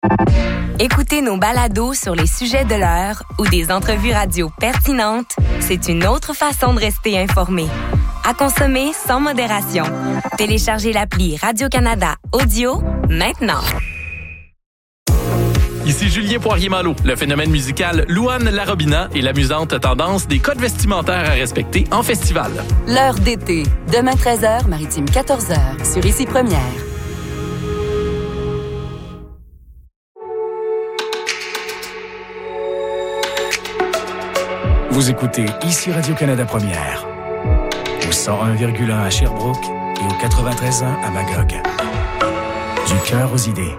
Écouter nos balados sur les sujets de l'heure ou des entrevues radio pertinentes, c'est une autre façon de rester informé. À consommer sans modération. Téléchargez l'appli Radio-Canada Audio maintenant. Ici Julien Poirier-Malo. Le phénomène musical Louane Larobina et l'amusante tendance des codes vestimentaires à respecter en festival. L'heure d'été. Demain 13h, Maritime 14h, sur Ici Première. Vous écoutez Ici Radio-Canada Première, au 101,1 à Sherbrooke et au 93.1 à Magog. Du cœur aux idées.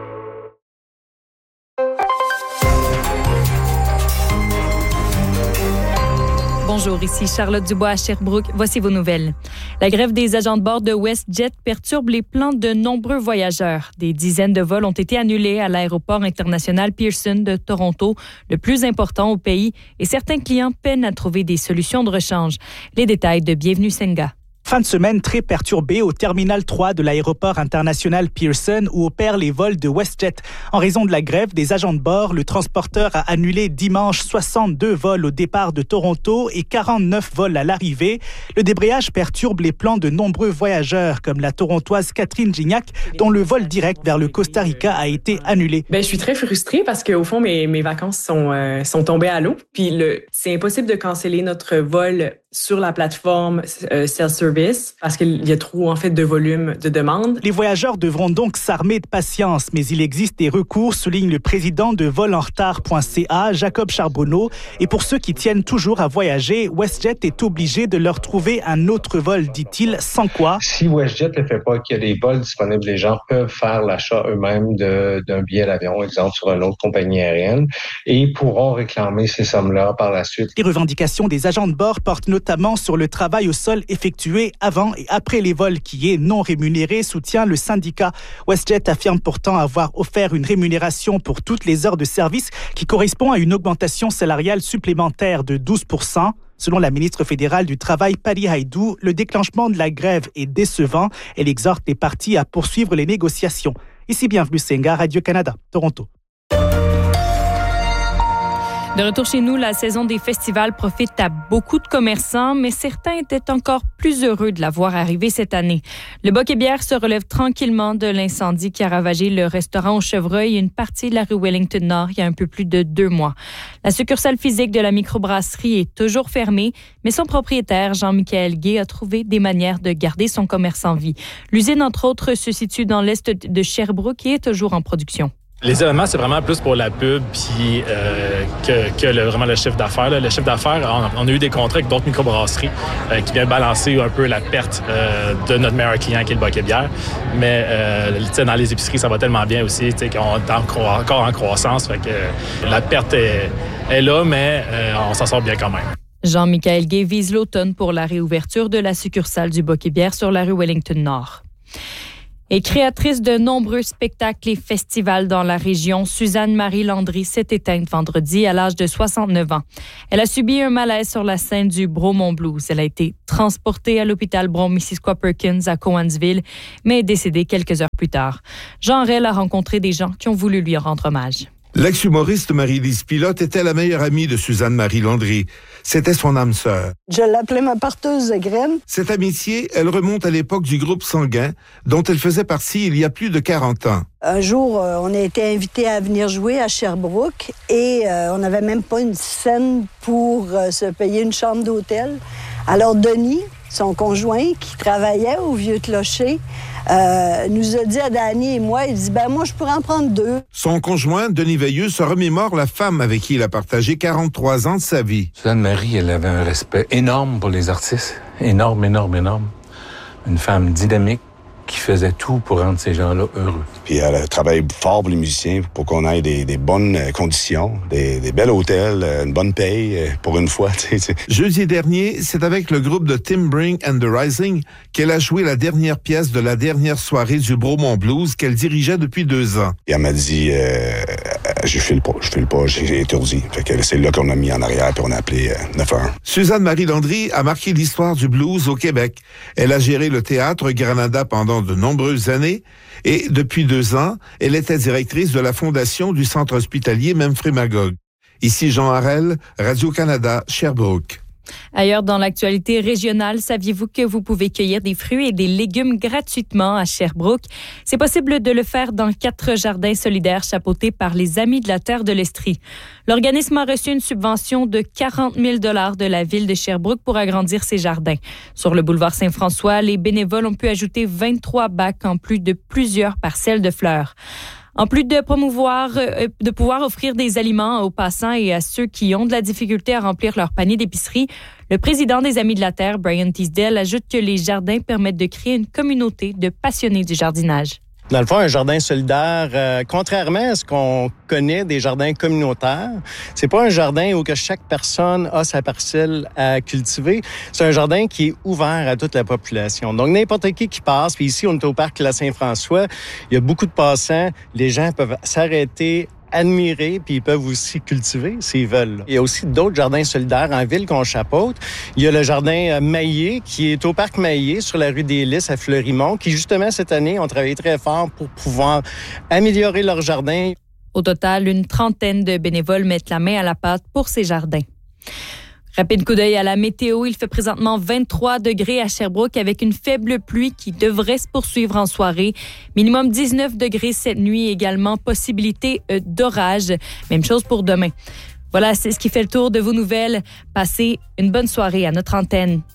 Bonjour, ici Charlotte Dubois à Sherbrooke. Voici vos nouvelles. La grève des agents de bord de WestJet perturbe les plans de nombreux voyageurs. Des dizaines de vols ont été annulés à l'aéroport international Pearson de Toronto, le plus important au pays, et certains clients peinent à trouver des solutions de rechange. Les détails de Bienvenue Senga. Fin de semaine très perturbée au terminal 3 de l'aéroport international Pearson où opèrent les vols de WestJet. En raison de la grève des agents de bord, le transporteur a annulé dimanche 62 vols au départ de Toronto et 49 vols à l'arrivée. Le débrayage perturbe les plans de nombreux voyageurs comme la Torontoise Catherine Gignac dont le vol direct vers le Costa Rica a été annulé. Je suis très frustrée parce qu'au fond, mes vacances sont tombées à l'eau. Puis c'est impossible de canceller notre vol sur la plateforme self-service parce qu'il y a trop en fait de volume de demandes. Les voyageurs devront donc s'armer de patience, mais il existe des recours, souligne le président de volenretard.ca, Jacob Charbonneau. Et pour ceux qui tiennent toujours à voyager, WestJet est obligé de leur trouver un autre vol, dit-il, sans quoi. Si WestJet ne le fait pas, qu'il y a des vols disponibles, les gens peuvent faire l'achat eux-mêmes d'un billet d'avion, exemple sur une autre compagnie aérienne, et pourront réclamer ces sommes-là par la suite. Les revendications des agents de bord portent notamment sur le travail au sol effectué avant et après les vols qui est non rémunéré, soutient le syndicat. WestJet affirme pourtant avoir offert une rémunération pour toutes les heures de service qui correspond à une augmentation salariale supplémentaire de 12%. Selon la ministre fédérale du Travail, Patty Hajdu, le déclenchement de la grève est décevant. Elle exhorte les parties à poursuivre les négociations. Ici Bienvenue Senga, Radio-Canada, Toronto. De retour chez nous, la saison des festivals profite à beaucoup de commerçants, mais certains étaient encore plus heureux de la voir arriver cette année. Le Boc et Bière se relève tranquillement de l'incendie qui a ravagé le restaurant au Chevreuil et une partie de la rue Wellington-Nord il y a un peu plus de 2 mois. La succursale physique de la microbrasserie est toujours fermée, mais son propriétaire, Jean-Michel Gay, a trouvé des manières de garder son commerce en vie. L'usine, entre autres, se situe dans l'est de Sherbrooke et est toujours en production. Les événements, c'est vraiment plus pour la pub puis que vraiment le chiffre d'affaires. Là. Le chiffre d'affaires, on a eu des contrats avec d'autres microbrasseries qui viennent balancer un peu la perte de notre meilleur client qui est le Boc et Bière. Mais dans les épiceries, ça va tellement bien aussi qu'on est encore en croissance. Fait que la perte est là, mais on s'en sort bien quand même. Jean-Michel Gay vise l'automne pour la réouverture de la succursale du Boc et Bière sur la rue Wellington-Nord. Et créatrice de nombreux spectacles et festivals dans la région, Suzanne-Marie Landry s'est éteinte vendredi à l'âge de 69 ans. Elle a subi un malaise sur la scène du Bromont Blues. Elle a été transportée à l'hôpital Brown-Missisquoi-Perkins à Cowansville, mais est décédée quelques heures plus tard. Jean Rel a rencontré des gens qui ont voulu lui rendre hommage. L'ex-humoriste Marie-Lise Pilote était la meilleure amie de Suzanne-Marie Landry. C'était son âme sœur. Je l'appelais ma porteuse de graines. Cette amitié, elle remonte à l'époque du groupe Sanguin, dont elle faisait partie il y a plus de 40 ans. Un jour, on a été invités à venir jouer à Sherbrooke et on n'avait même pas une scène pour se payer une chambre d'hôtel. Alors Denis, son conjoint, qui travaillait au Vieux Clocher, nous a dit à Dany et moi, il dit, moi, je pourrais en prendre 2. Son conjoint, Denis Veilleux, se remémore la femme avec qui il a partagé 43 ans de sa vie. Suzanne-Marie, elle avait un respect énorme pour les artistes. Énorme. Une femme dynamique qui faisait tout pour rendre ces gens-là heureux. Puis elle travaille fort pour les musiciens pour qu'on ait des bonnes conditions, des bels hôtels, une bonne paye pour une fois. T'sais. Jeudi dernier, c'est avec le groupe de Tim Bring and the Rising qu'elle a joué la dernière pièce de la dernière soirée du Bromont Blues qu'elle dirigeait depuis 2 ans. Et elle m'a dit, je file pas, j'ai étourdi. Fait que c'est là qu'on a mis en arrière puis on a appelé 911. Suzanne-Marie Landry a marqué l'histoire du blues au Québec. Elle a géré le théâtre Granada pendant de nombreuses années et depuis 2 ans, elle était directrice de la fondation du centre hospitalier Memphremagog. Ici Jean Harel, Radio-Canada, Sherbrooke. Ailleurs dans l'actualité régionale, saviez-vous que vous pouvez cueillir des fruits et des légumes gratuitement à Sherbrooke? C'est possible de le faire dans 4 jardins solidaires chapeautés par les Amis de la Terre de l'Estrie. L'organisme a reçu une subvention de 40 000 $ de la ville de Sherbrooke pour agrandir ses jardins. Sur le boulevard Saint-François, les bénévoles ont pu ajouter 23 bacs en plus de plusieurs parcelles de fleurs. En plus de pouvoir offrir des aliments aux passants et à ceux qui ont de la difficulté à remplir leur panier d'épicerie, le président des Amis de la Terre, Brian Teasdale, ajoute que les jardins permettent de créer une communauté de passionnés du jardinage. Dans le fond, un jardin solidaire, contrairement à ce qu'on connaît des jardins communautaires, c'est pas un jardin où que chaque personne a sa parcelle à cultiver. C'est un jardin qui est ouvert à toute la population. Donc, n'importe qui passe, puis ici, on est au parc La Saint-François, il y a beaucoup de passants, les gens peuvent s'arrêter, admirer, puis ils peuvent aussi cultiver s'ils veulent. Il y a aussi d'autres jardins solidaires en ville qu'on chapeaute. Il y a le jardin Maillé, qui est au parc Maillé, sur la rue des Lys à Fleurimont, qui justement cette année ont travaillé très fort pour pouvoir améliorer leur jardin. Au total, une trentaine de bénévoles mettent la main à la pâte pour ces jardins. Rapide coup d'œil à la météo. Il fait présentement 23 degrés à Sherbrooke avec une faible pluie qui devrait se poursuivre en soirée. Minimum 19 degrés cette nuit également. Possibilité d'orage. Même chose pour demain. Voilà, c'est ce qui fait le tour de vos nouvelles. Passez une bonne soirée à notre antenne.